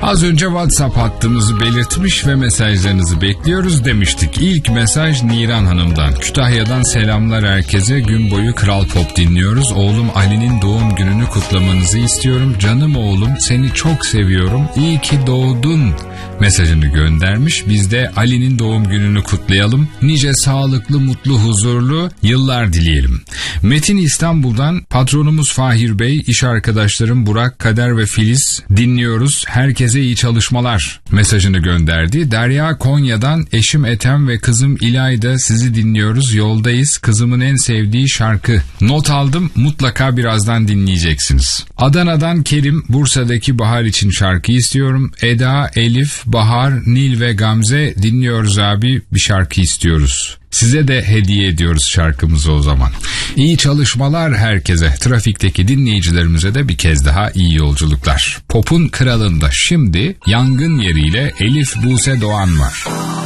Az önce WhatsApp hattımızı belirtmiş ve mesajlarınızı bekliyoruz demiştik. İlk mesaj Niran Hanım'dan. Kütahya'dan selamlar herkese. Gün boyu Kral Pop dinliyoruz. Oğlum Ali'nin doğum gününü kutlamanızı istiyorum. Canım oğlum, seni çok seviyorum. İyi ki doğdun mesajını göndermiş. Biz de Ali'nin doğum gününü kutlayalım. Nice sağlıklı, mutlu, huzurlu yıllar dileyelim. Metin İstanbul'dan patronumuz Fahir Bey, iş arkadaşlarım Burak, Kader ve Filiz dinliyoruz. Herkese iyi çalışmalar mesajını gönderdi. Derya Konya'dan eşim Ethem ve kızım İlayda sizi dinliyoruz. Yoldayız. Kızımın en sevdiği şarkı. Not aldım. Mutlaka birazdan dinleyeceksiniz. Adana'dan Kerim, Bursa'daki Bahar için şarkı istiyorum. Eda, Elif, Bahar, Nil ve Gamze dinliyoruz abi. Bir şarkı istiyoruz. Size de hediye ediyoruz şarkımızı o zaman. İyi çalışmalar herkese. Trafikteki dinleyicilerimize de bir kez daha iyi yolculuklar. Pop'un kralında şimdi Yangın Yeriyle Elif Buse Doğan var.